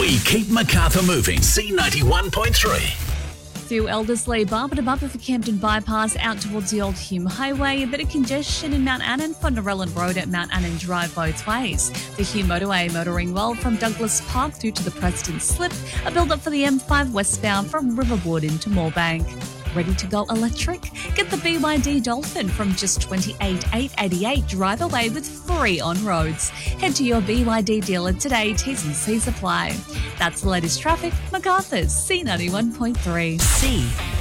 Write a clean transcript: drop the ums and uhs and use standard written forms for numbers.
We keep Macarthur moving. C91.3. Through Elderslie, bumper to bumper for Campton Bypass out towards the Old Hume Highway. A bit of congestion in Mount Annan for Narellan Road at Mount Annan Drive both ways. The Hume Motorway motoring well from Douglas Park through to the Preston Slip. A build-up for the M5 westbound from Riverwood into Moorebank. Ready to go electric? Get the BYD Dolphin from just $28,888 drive away with free on-roads. Head to your BYD dealer today. T's and C's apply. That's the latest traffic. Macarthur's C91.3. C